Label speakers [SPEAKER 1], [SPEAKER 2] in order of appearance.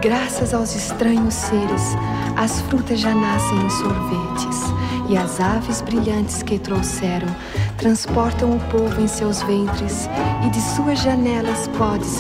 [SPEAKER 1] graças aos estranhos seres, as frutas já nascem em sorvetes, e as aves brilhantes que trouxeram transportam o povo em seus ventres, e de suas janelas pode-se